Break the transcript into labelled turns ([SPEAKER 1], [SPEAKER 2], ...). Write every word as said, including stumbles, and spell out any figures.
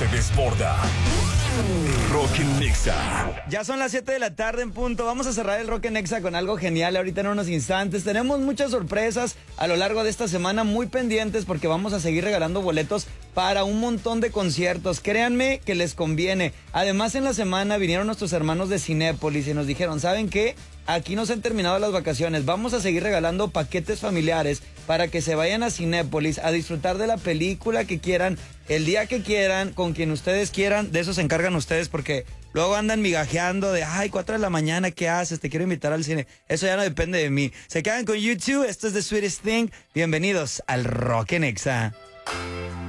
[SPEAKER 1] se desborda. Rock en Nexa.
[SPEAKER 2] Ya son las siete de la tarde en punto. Vamos a cerrar el Rock en Nexa con algo genial ahorita en unos instantes. Tenemos muchas sorpresas a lo largo de esta semana, muy pendientes porque vamos a seguir regalando boletos para un montón de conciertos. Créanme que les conviene. Además, en la semana vinieron nuestros hermanos de Cinépolis y nos dijeron, ¿saben qué? Aquí no se han terminado las vacaciones. Vamos a seguir regalando paquetes familiares para que se vayan a Cinépolis a disfrutar de la película que quieran, el día que quieran, con quien ustedes quieran. De eso se encargan ustedes porque luego andan migajeando de, ay, cuatro de la mañana, ¿qué haces? Te quiero invitar al cine. Eso ya no depende de mí. Se quedan con YouTube. Esto es The Sweetest Thing. Bienvenidos al Rock en Nexa.